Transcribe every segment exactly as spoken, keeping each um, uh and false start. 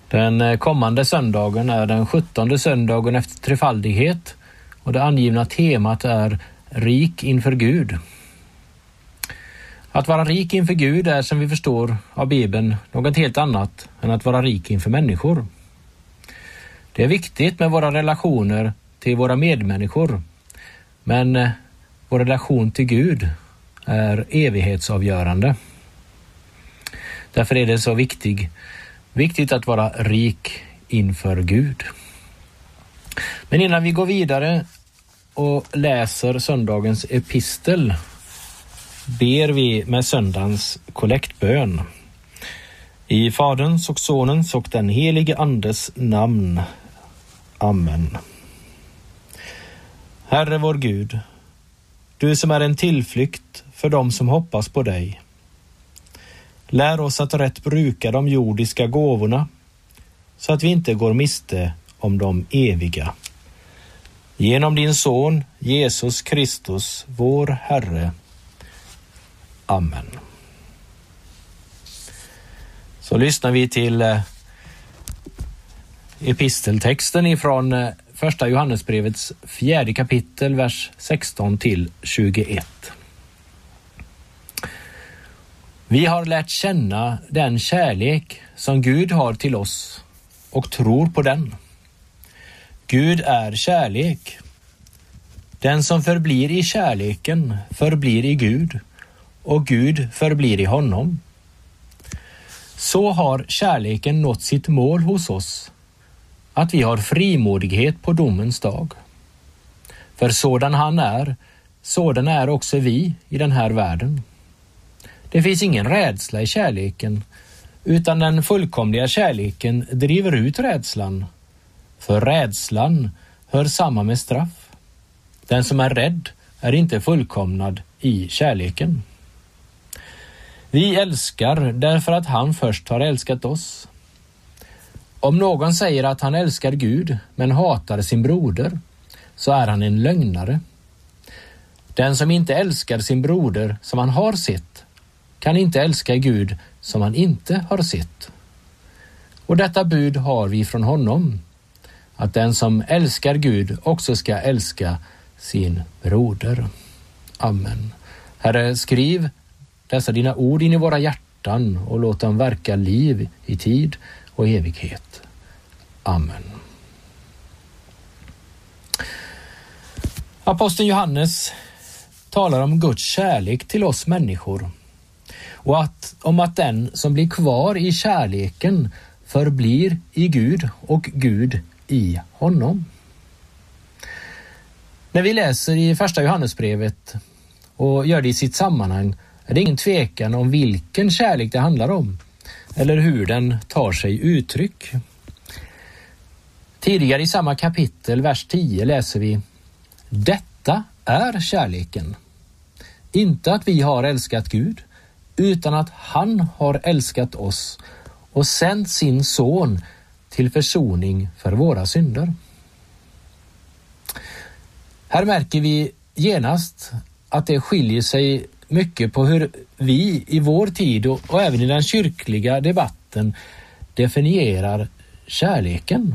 Den kommande söndagen är den sjuttonde söndagen efter trefaldighet och det angivna temat är rik inför Gud. Att vara rik inför Gud är, som vi förstår av Bibeln, något helt annat än att vara rik inför människor. Det är viktigt med våra relationer till våra medmänniskor, men vår relation till Gud är evighetsavgörande. Därför är det så viktigt, viktigt att vara rik inför Gud. Men innan vi går vidare och läser söndagens epistel ber vi med söndagens kollektbön. I Faderns och Sonens och den helige Andes namn. Amen. Herre vår Gud, du som är en tillflykt för dem som hoppas på dig. Lär oss att rätt bruka de jordiska gåvorna så att vi inte går miste om de eviga. Genom din son Jesus Kristus, vår Herre. Amen. Så lyssnar vi till episteltexten ifrån första Johannesbrevets fjärde kapitel, vers sexton till tjugoett. Vi har lärt känna den kärlek som Gud har till oss och tror på den. Gud är kärlek. Den som förblir i kärleken förblir i Gud och Gud förblir i honom. Så har kärleken nått sitt mål hos oss, att vi har frimodighet på domens dag. För sådan han är, sådan är också vi i den här världen. Det finns ingen rädsla i kärleken, utan den fullkomliga kärleken driver ut rädslan. För rädslan hör samman med straff. Den som är rädd är inte fullkomnad i kärleken. Vi älskar därför att han först har älskat oss. Om någon säger att han älskar Gud men hatar sin broder, så är han en lögnare. Den som inte älskar sin broder som han har sett, kan inte älska Gud som han inte har sett. Och detta bud har vi från honom, att den som älskar Gud också ska älska sin broder. Amen. Herre, skriv dessa dina ord in i våra hjärtan och låt dem verka liv i tid och evighet. Amen. Aposteln Johannes talar om Guds kärlek till oss människor och att, om att den som blir kvar i kärleken förblir i Gud och Gud i honom. När vi läser i första Johannesbrevet och gör det i sitt sammanhang är det ingen tvekan om vilken kärlek det handlar om eller hur den tar sig uttryck. Tidigare i samma kapitel, vers tio, läser vi: Detta är kärleken. Inte att vi har älskat Gud, utan att han har älskat oss och sänt sin son till försoning för våra synder. Här märker vi genast att det skiljer sig mycket på hur vi i vår tid och, och även i den kyrkliga debatten definierar kärleken.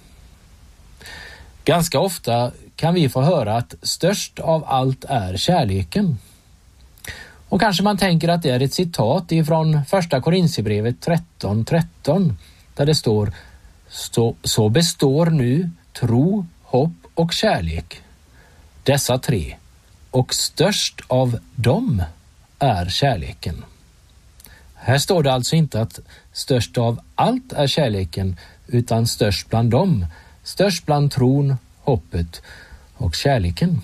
Ganska ofta kan vi få höra att störst av allt är kärleken. Och kanske man tänker att det är ett citat ifrån första Korinthierbrevet tretton tretton där det står: så, så består nu tro, hopp och kärlek, dessa tre, och störst av dem är kärleken. Här står det alltså inte att störst av allt är kärleken, utan störst bland dem, störst bland tron, hoppet och kärleken.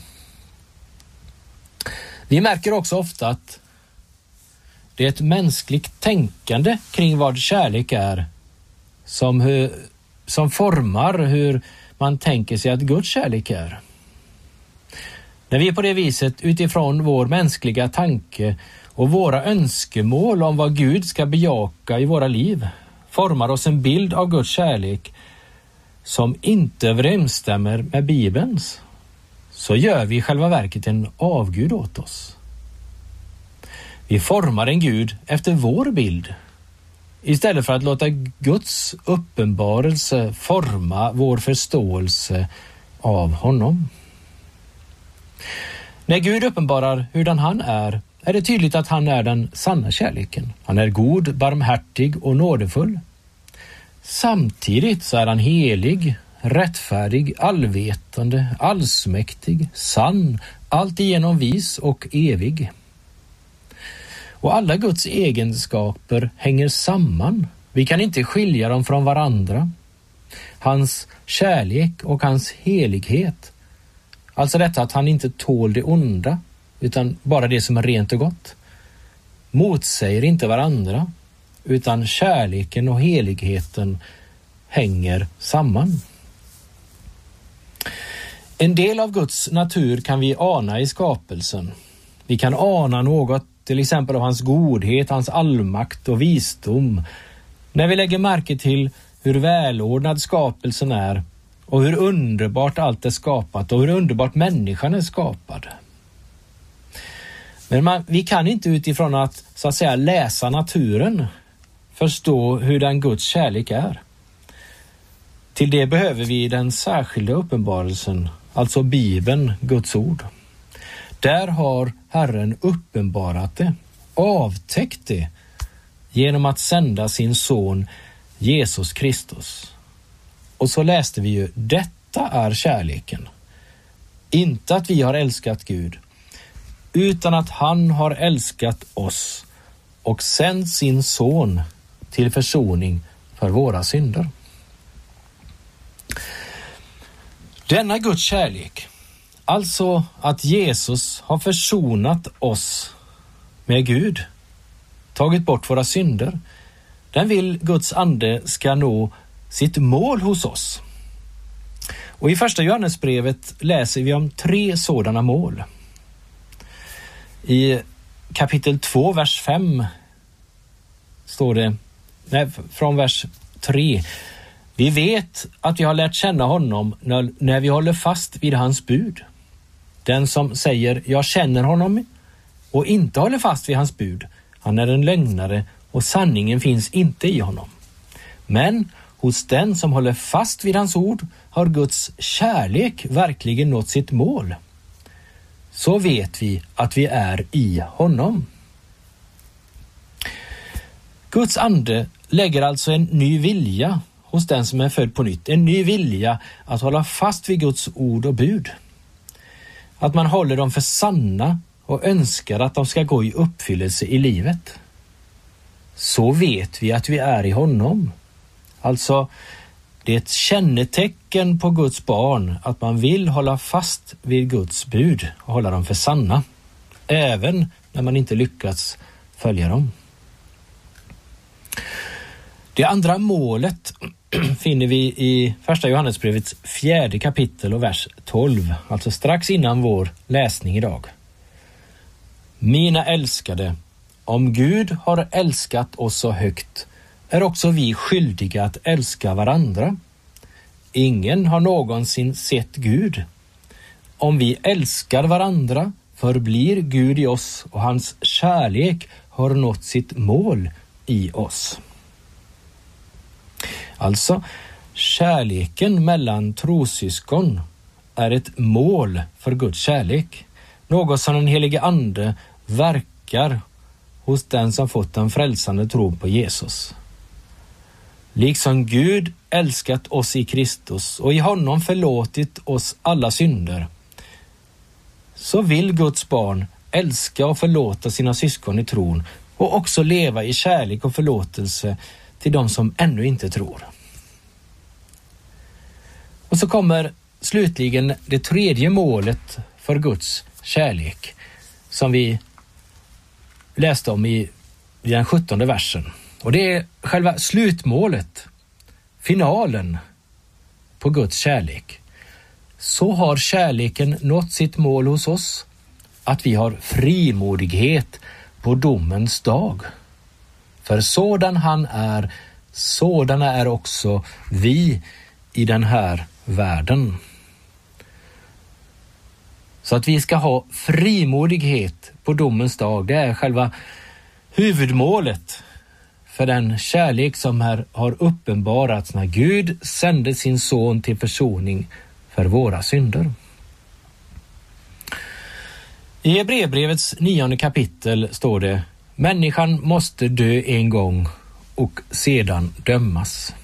Vi märker också ofta att det är ett mänskligt tänkande kring vad kärlek är som, hur, som formar hur man tänker sig att Guds kärlek är. När vi på det viset utifrån vår mänskliga tanke och våra önskemål om vad Gud ska bejaka i våra liv formar oss en bild av Guds kärlek som inte överensstämmer med Bibelns, så gör vi i själva verket en avgud åt oss. Vi formar en Gud efter vår bild istället för att låta Guds uppenbarelse forma vår förståelse av honom. När Gud uppenbarar hurdan han är, är det tydligt att han är den sanna kärleken. Han är god, barmhärtig och nådefull. Samtidigt så är han helig, rättfärdig, allvetande, allsmäktig, sann, alltigenom vis och evig. Och alla Guds egenskaper hänger samman. Vi kan inte skilja dem från varandra. Hans kärlek och hans helighet, alltså detta att han inte tål det onda utan bara det som är rent och gott, motsäger inte varandra, utan kärleken och heligheten hänger samman. En del av Guds natur kan vi ana i skapelsen. Vi kan ana något till exempel av hans godhet, hans allmakt och visdom, när vi lägger märke till hur välordnad skapelsen är och hur underbart allt är skapat och hur underbart människan är skapad. Men man, vi kan inte utifrån att så att säga läsa naturen förstå hur den Guds kärlek är. Till det behöver vi den särskilda uppenbarelsen, alltså Bibeln, Guds ord. Där har Herren uppenbarat det, avtäckt det, genom att sända sin son Jesus Kristus. Och så läste vi ju, detta är kärleken. Inte att vi har älskat Gud, utan att han har älskat oss och sänt sin son till försoning för våra synder. Denna Guds kärlek, alltså att Jesus har försonat oss med Gud, tagit bort våra synder, den vill Guds ande ska nå sitt mål hos oss. Och i första Johannesbrevet läser vi om tre sådana mål. I kapitel två, vers fem står det, nej, från vers tre. Vi vet att vi har lärt känna honom när, när vi håller fast vid hans bud. Den som säger jag känner honom och inte håller fast vid hans bud, han är en lögnare och sanningen finns inte i honom. Men hos den som håller fast vid hans ord har Guds kärlek verkligen nått sitt mål. Så vet vi att vi är i honom. Guds ande lägger alltså en ny vilja hos den som är född på nytt. En ny vilja att hålla fast vid Guds ord och bud. Att man håller dem för sanna och önskar att de ska gå i uppfyllelse i livet. Så vet vi att vi är i honom. Alltså, det är ett kännetecken på Guds barn att man vill hålla fast vid Guds bud och hålla dem för sanna, även när man inte lyckats följa dem. Det andra målet finner vi i första Johannesbrevets fjärde kapitel och vers tolv, alltså strax innan vår läsning idag. Mina älskade, om Gud har älskat oss så högt är också vi skyldiga att älska varandra. Ingen har någonsin sett Gud. Om vi älskar varandra förblir Gud i oss och hans kärlek har nått sitt mål i oss. Alltså, kärleken mellan trossyskon är ett mål för Guds kärlek. Något som den helige ande verkar hos den som fått en frälsande tro på Jesus. Liksom Gud älskat oss i Kristus och i honom förlåtit oss alla synder, så vill Guds barn älska och förlåta sina syskon i tron och också leva i kärlek och förlåtelse till de som ännu inte tror. Och så kommer slutligen det tredje målet för Guds kärlek som vi läste om i, i den sjuttonde versen. Och det är själva slutmålet, finalen på Guds kärlek. Så har kärleken nått sitt mål hos oss, att vi har frimodighet på domens dag. För sådan han är, sådana är också vi i den här världen. Så att vi ska ha frimodighet på domens dag, det är själva huvudmålet för den kärlek som här har uppenbarats när Gud sände sin son till försoning för våra synder. I Hebreerbrevets nionde kapitel står det: människan måste dö en gång och sedan dömas.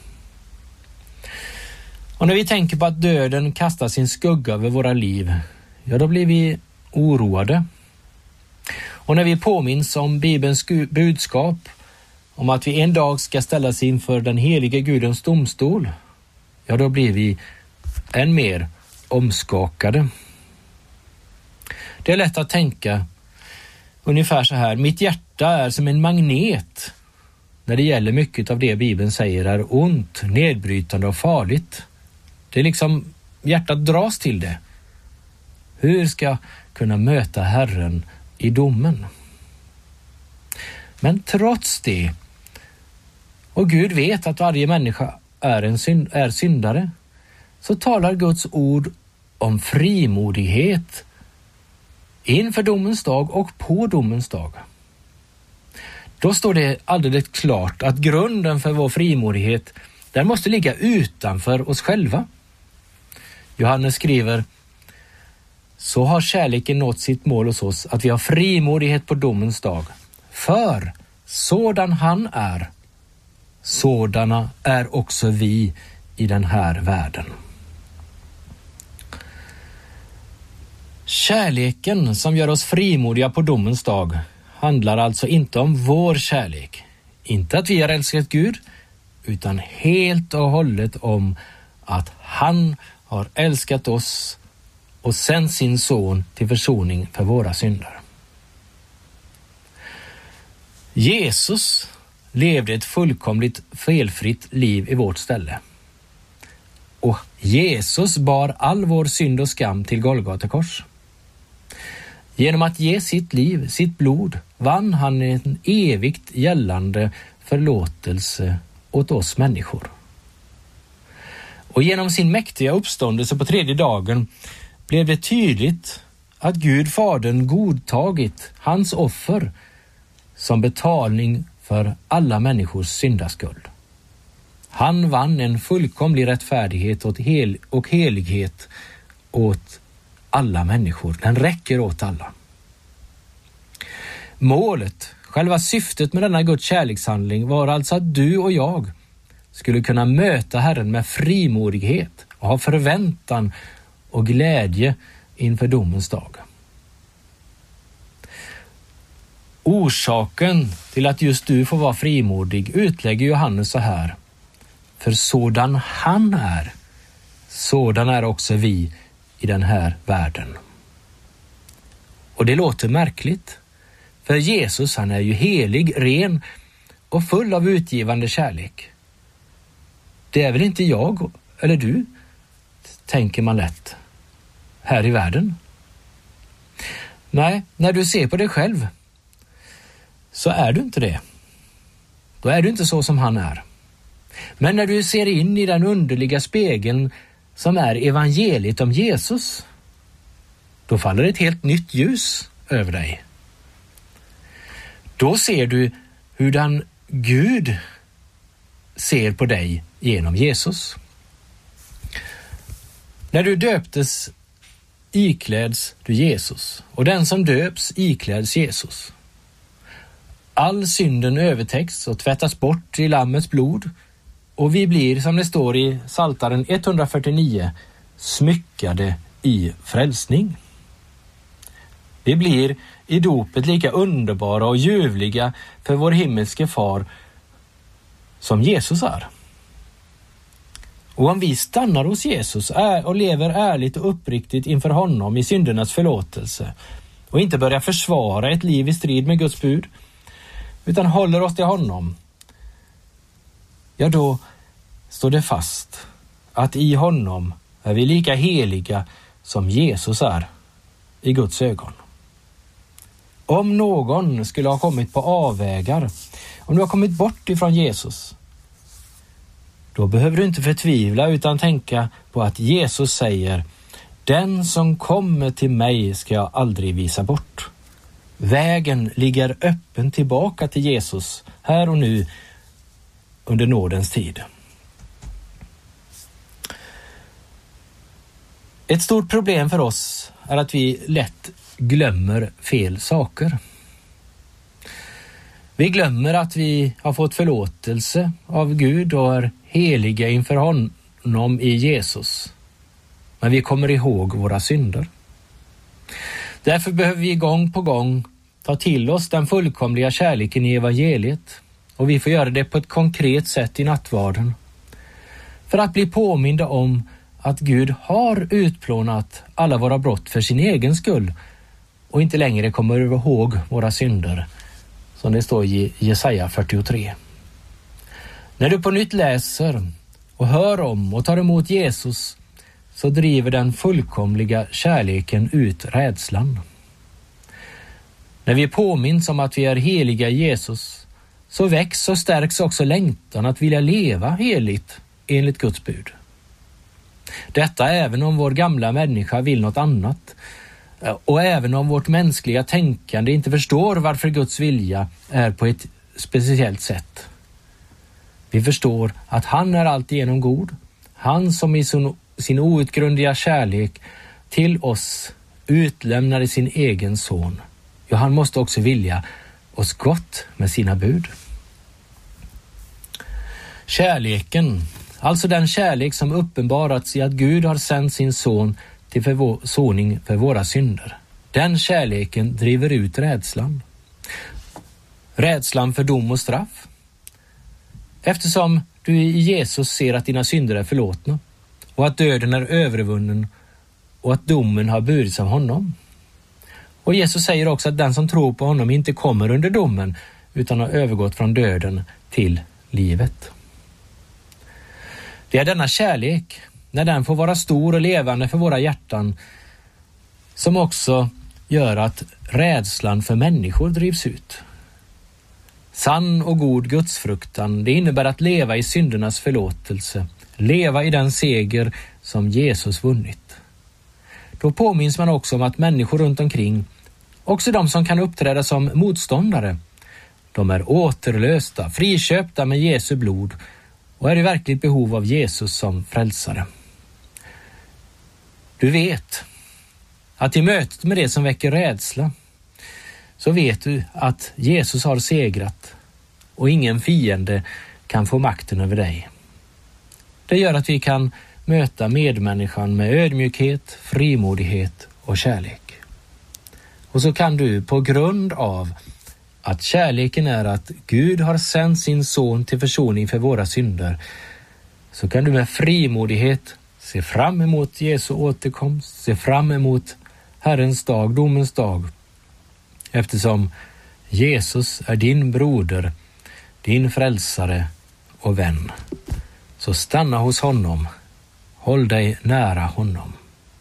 Och när vi tänker på att döden kastar sin skugga över våra liv, ja då blir vi oroade. Och när vi påminns om Bibelns budskap om att vi en dag ska ställas inför den helige Gudens domstol, ja då blir vi än mer omskakade. Det är lätt att tänka ungefär så här: mitt hjärta är som en magnet när det gäller mycket av det Bibeln säger är ont, nedbrytande och farligt. Det är liksom, hjärtat dras till det. Hur ska jag kunna möta Herren i domen? Men trots det, och Gud vet att varje människa är en synd, är syndare, så talar Guds ord om frimodighet inför domens dag och på domens dag. Då står det alldeles klart att grunden för vår frimodighet, den måste ligga utanför oss själva. Johannes skriver: så har kärleken nått sitt mål hos oss, att vi har frimodighet på domens dag. För sådan han är, sådana är också vi i den här världen. Kärleken som gör oss frimodiga på domens dag handlar alltså inte om vår kärlek, inte att vi har älskat Gud, utan helt och hållet om att han har älskat oss och sänt sin son till försoning för våra synder. Jesus levde ett fullkomligt felfritt liv i vårt ställe. Och Jesus bar all vår synd och skam till Golgata kors. Genom att ge sitt liv, sitt blod, vann han en evigt gällande förlåtelse åt oss människor. Och genom sin mäktiga uppståndelse på tredje dagen blev det tydligt att Gud Fadern godtagit hans offer som betalning för alla människors syndaskuld. Han vann en fullkomlig rättfärdighet och, hel- och helighet åt alla människor. Den räcker åt alla. Målet, själva syftet med denna Guds kärlekshandling var alltså att du och jag skulle kunna möta Herren med frimodighet och ha förväntan och glädje inför domens dag. Orsaken till att just du får vara frimodig utlägger Johannes så här: för sådan han är, sådan är också vi i den här världen. Och det låter märkligt, för Jesus, han är ju helig, ren och full av utgivande kärlek. Det är väl inte jag eller du, tänker man lätt, här i världen. Nej, när du ser på dig själv så är du inte det. Då är du inte så som han är. Men när du ser in i den underliga spegeln som är evangeliet om Jesus, då faller ett helt nytt ljus över dig. Då ser du hur den Gud ser på dig genom Jesus. När du döptes ikläds du Jesus, och den som döps ikläds Jesus. All synden övertäcks och tvättas bort i lammets blod, och vi blir, som det står i Psaltaren etthundrafyrtionio, smyckade i frälsning. Vi blir i dopet lika underbara och ljuvliga för vår himmelske far som Jesus är. Och om vi stannar hos Jesus och lever ärligt och uppriktigt inför honom i syndernas förlåtelse och inte börjar försvara ett liv i strid med Guds bud, utan håller oss till honom, ja då står det fast att i honom är vi lika heliga som Jesus är i Guds ögon. Om någon skulle ha kommit på avvägar, om du har kommit bort ifrån Jesus, då behöver du inte förtvivla utan tänka på att Jesus säger: den som kommer till mig ska jag aldrig visa bort. Vägen ligger öppen tillbaka till Jesus här och nu under nådens tid. Ett stort problem för oss är att vi lätt glömmer fel saker. Vi glömmer att vi har fått förlåtelse av Gud och är heliga inför honom i Jesus. Men vi kommer ihåg våra synder. Därför behöver vi gång på gång ta till oss den fullkomliga kärleken i evangeliet, och vi får göra det på ett konkret sätt i nattvarden. För att bli påminda om att Gud har utplånat alla våra brott för sin egen skull och inte längre kommer ihåg våra synder, som det står i Jesaja fyrtiotre. När du på nytt läser och hör om och tar emot Jesus, så driver den fullkomliga kärleken ut rädslan. När vi påminns om att vi är heliga i Jesus, så väcks och stärks också längtan att vilja leva heligt enligt Guds bud. Detta även om vår gamla människa vill något annat, och även om vårt mänskliga tänkande inte förstår varför Guds vilja är på ett speciellt sätt. Vi förstår att han är alltigenom god, han som i sin, sin outgrundliga kärlek till oss utlämnade sin egen son. Ja, han måste också vilja oss gott med sina bud. Kärleken, alltså den kärlek som uppenbarats i att Gud har sänt sin son till försoning för våra synder. Den kärleken driver ut rädslan. Rädslan för dom och straff. Eftersom du i Jesus ser att dina synder är förlåtna och att döden är övervunnen och att domen har burits av honom. Och Jesus säger också att den som tror på honom inte kommer under domen utan har övergått från döden till livet. Det är denna kärlek, när den får vara stor och levande för våra hjärtan, som också gör att rädslan för människor drivs ut. Sann och god gudsfruktan, det innebär att leva i syndernas förlåtelse, leva i den seger som Jesus vunnit. Då påminns man också om att människor runt omkring, också de som kan uppträda som motståndare, de är återlösta, friköpta med Jesu blod och är i verkligt behov av Jesus som frälsare. Du vet att i mötet med det som väcker rädsla, så vet du att Jesus har segrat och ingen fiende kan få makten över dig. Det gör att vi kan möta medmänniskan med ödmjukhet, frimodighet och kärlek. Och så kan du på grund av att kärleken är att Gud har sänt sin son till försoning för våra synder, så kan du med frimodighet se fram emot Jesu återkomst, se fram emot Herrens dag, domens dag, eftersom Jesus är din broder, din frälsare och vän. Så stanna hos honom, håll dig nära honom.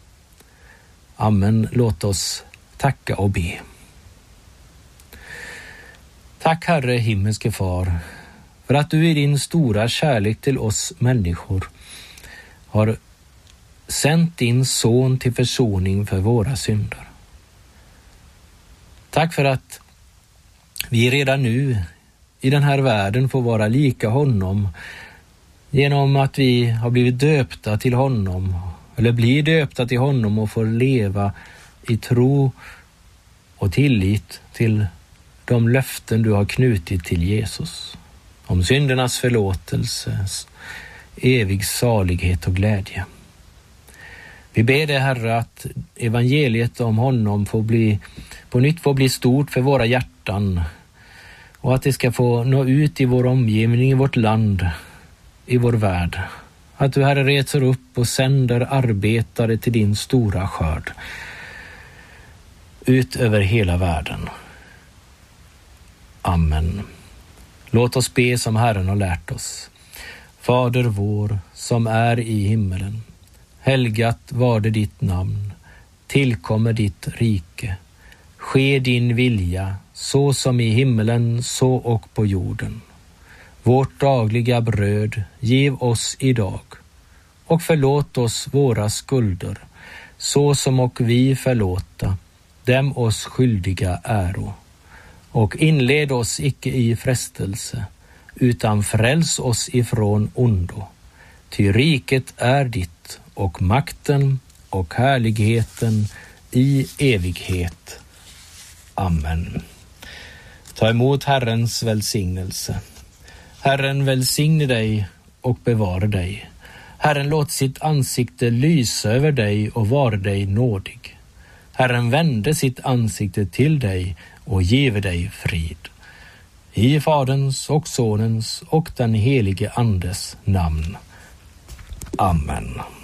Amen, låt oss tacka och be. Tack Herre himmelske far, för att du i din stora kärlek till oss människor har sänt din son till försoning för våra synder. Tack för att vi redan nu i den här världen får vara lika honom genom att vi har blivit döpta till honom, eller blir döpta till honom och får leva i tro och tillit till de löften du har knutit till Jesus om syndernas förlåtelse, evig salighet och glädje. Vi ber dig Herre att evangeliet om honom får bli, på nytt får bli stort för våra hjärtan, och att det ska få nå ut i vår omgivning, i vårt land, i vår värld. Att du Herre reser upp och sänder arbetare till din stora skörd ut över hela världen. Amen. Låt oss be som Herren har lärt oss. Fader vår som är i himmelen, helgat varde ditt namn, tillkommer ditt rike. Ske din vilja, så som i himmelen, så och på jorden. Vårt dagliga bröd giv oss idag, och förlåt oss våra skulder, så som och vi förlåta dem oss skyldiga äro. Och inled oss icke i frestelse, utan fräls oss ifrån ondo. Ty riket är ditt och makten och härligheten i evighet. Amen. Ta emot Herrens välsignelse. Herren välsigne dig och bevara dig. Herren låt sitt ansikte lysa över dig och vara dig nådig. Herren vände sitt ansikte till dig och give dig frid. I Faderns och Sonens och den helige Andes namn. Amen.